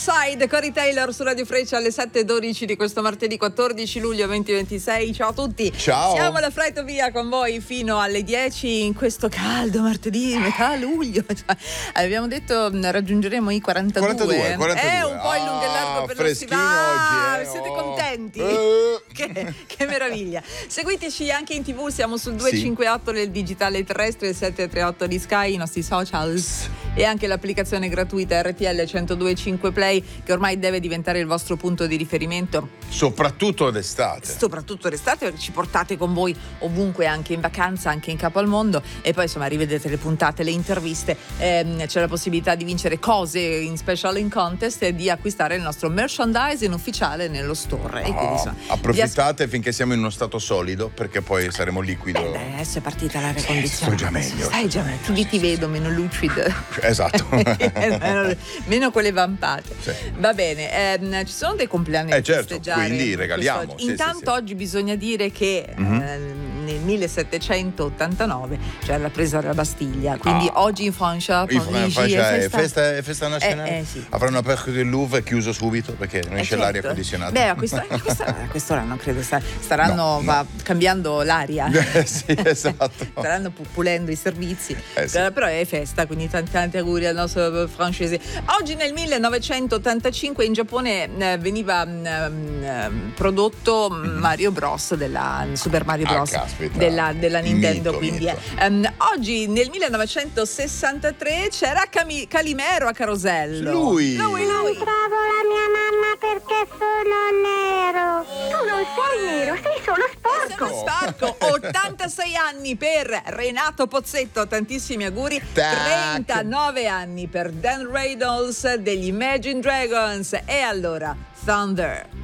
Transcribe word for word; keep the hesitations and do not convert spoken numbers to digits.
Offside, Corey Taylor su Radio Freccia alle sette e dodici di questo martedì quattordici luglio duemilaventisei. Ciao a tutti. Ciao. Siamo alla Flight Via con voi fino alle dieci in questo caldo martedì, metà luglio. Cioè, abbiamo detto raggiungeremo i quarantadue. quarantadue, quarantadue. È un po' in lungo e largo ah, per freschino lo stivale. oggi, eh? Siete oh. contenti? Eh. Che, che meraviglia. Seguiteci anche in tv, siamo sul due cinque otto del digitale terrestre, il sette tre otto di Sky, i nostri socials e anche l'applicazione gratuita R T L centodue e cinque Play, che ormai deve diventare il vostro punto di riferimento. Soprattutto d'estate. Soprattutto d'estate, perché ci portate con voi ovunque, anche in vacanza, anche in capo al mondo. E poi insomma rivedete le puntate, le interviste, ehm, c'è la possibilità di vincere cose in special in contest e di acquistare il nostro merchandising ufficiale nello store. Oh, e quindi, insomma, approfittate finché siamo in uno stato solido, perché poi saremo liquido. Eh, beh, adesso è partita l'aria Sì, condizionata. sto già meglio. Stai già meglio. Più ti vedo, meno lucido. Esatto. meno, meno quelle vampate. Sì. Va bene, ehm, ci sono dei compleanni Eh, da certo, festeggiare quindi regaliamo. quest'oggi. Sì, Intanto sì, sì. oggi bisogna dire che Mhm. eh, nel millesettecentottantanove c'era la presa della Bastiglia, quindi Ah. oggi in Francia, In Parigi, Francia è è festa. festa, è festa nazionale. Eh, eh, sì. Avranno aperto il Louvre e chiuso subito perché non Eh, esce certo. l'aria condizionata. Beh, a questa- a questa- a quest'ora non credo sta- staranno No, no. va cambiando l'aria. Eh, sì, esatto. Staranno pu- pulendo i servizi. Eh, sì. Però- però è festa, quindi tanti, tanti auguri al nostro francese. Oggi nel millenovecentottantacinque in Giappone eh, veniva mm, mm, prodotto Mario Bros. della Super Mario Ah, Bros. caspita. della, della Nintendo. Mito, quindi mito. eh. Ehm, oggi nel millenovecentosessantatré c'era Cami- Calimero a Carosello. Lui. Lui, lui. Trovo la mia mamma perché sono nero. Tu non sei nero, sei solo Sono sporco. Sparco, ottantasei anni per Renato Pozzetto, tantissimi auguri. Tac. trentanove anni per Dan Reynolds degli Imagine Dragons. E allora, Thunder.